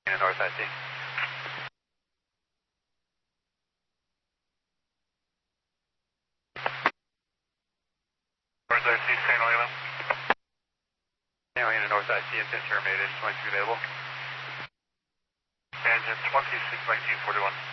North IC. North IC, St. Helena. St. Helena, North IC, attention, Armada, 23 available. Engine 26, 1941.